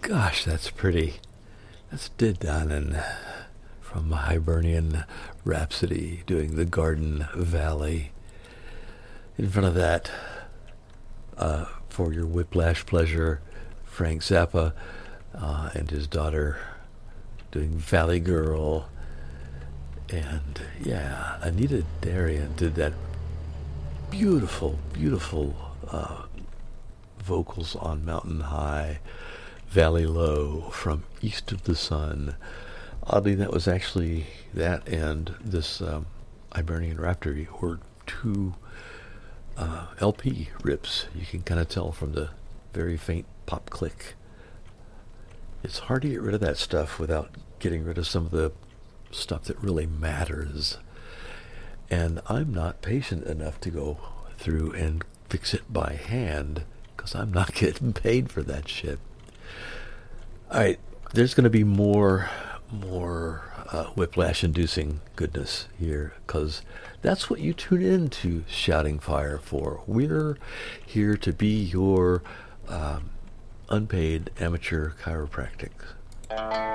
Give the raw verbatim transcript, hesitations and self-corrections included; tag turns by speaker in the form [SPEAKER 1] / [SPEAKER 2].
[SPEAKER 1] Gosh, that's pretty. That's Did Donnan from Hibernian Rhapsody doing the Garden Valley. In front of that, uh, for your whiplash pleasure, Frank Zappa uh, and his daughter doing Valley Girl. And yeah, Anita Darian did that beautiful, beautiful uh, vocals on Mountain High, Valley Low from East of the Sun. Oddly, that was actually, that and this um, Hibernian Rhapsody were two uh, L P rips. You can kind of tell from the very faint pop click. It's hard to get rid of that stuff without getting rid of some of the stuff that really matters. And I'm not patient enough to go through and fix it by hand because I'm not getting paid for that shit. All right, there's going to be more, more uh, whiplash-inducing goodness here because that's what you tune in to Shouting Fire for. We're here to be your um, unpaid amateur chiropractic.